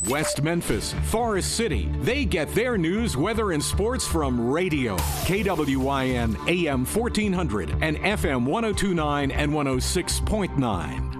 West Memphis, Forest City. They get their news, weather, and sports from radio. KWYN AM 1400 and FM 1029 and 106.9.